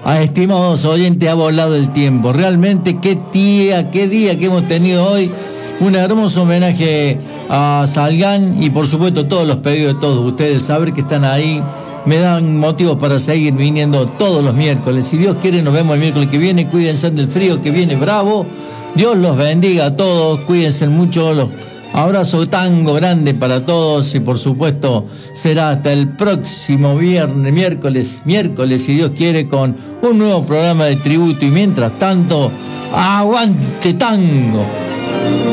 Estimados oyentes, ha volado el tiempo. Realmente, qué día que hemos tenido hoy. Un hermoso homenaje a Salgán y por supuesto todos los pedidos de todos ustedes. Saber que están ahí me dan motivos para seguir viniendo todos los miércoles. Si Dios quiere, nos vemos el miércoles que viene. Cuídense del frío que viene bravo. Dios los bendiga a todos. Cuídense mucho. Los abrazo tango grande para todos y por supuesto será hasta el próximo miércoles, si Dios quiere, con un nuevo programa de tributo. Y mientras tanto, ¡aguante tango!